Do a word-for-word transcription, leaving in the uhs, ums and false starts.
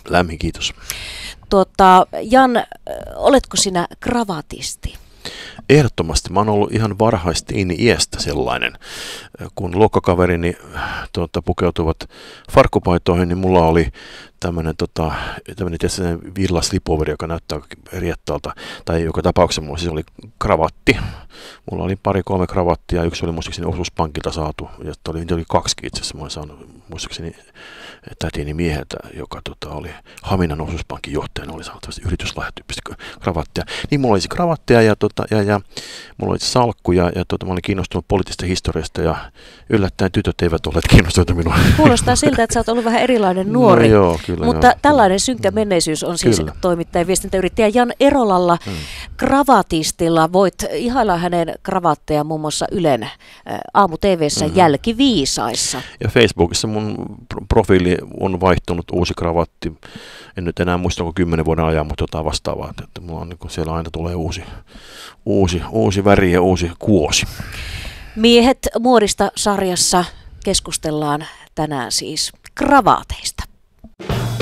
Lämmin kiitos. Tuota, Jan, oletko sinä kravatisti? Ehdottomasti. Mä oon ollut ihan varhaisteini-iästä sellainen. Kun luokkakaverini tuota, pukeutuvat farkkupaitoihin, niin mulla oli tämmöinen tota, villa slipover, joka näyttää riettaalta. Tai joka tapauksessa mulla siis oli kravatti. Mulla oli pari kolme kravattia, yksi oli muistaakseni osuuspankilta saatu, ja oli, niitä oli kaksi itse asiassa. Mä olin saanut muistaakseni tätini mieheltä, joka tota, oli Haminan osuuspankin johtajana, oli saanut tämmöistä yrityslahjatyyppistä kravattia. Niin mulla olisi kravattia ja, tota, ja, ja mulla oli salkku ja, ja tota, mä olin kiinnostunut poliittisesta historiasta ja yllättäen tytöt eivät olleet kiinnostuneita minua. Kuulostaa siltä, että sä oot ollut vähän erilainen nuori, no joo, kyllä, mutta joo, tällainen kyllä. synkkä menneisyys on siis Kyllä. toimittaja ja viestintäyrittäjä Jan Erolalla. Hmm. Kravatistilla voit ihailla hänen kravatteja muun muassa Ylen aamu-T V:ssä mm-hmm. Jälkiviisaissa. Ja Facebookissa mun profiili on vaihtunut, uusi kravatti. En nyt enää muista, onko kymmenen vuoden ajan, mutta jotain vastaavaa. Että mulla on, niin siellä aina tulee uusi, uusi, uusi väri ja uusi kuosi. Miehet muodista sarjassa keskustellaan tänään siis kravaateista.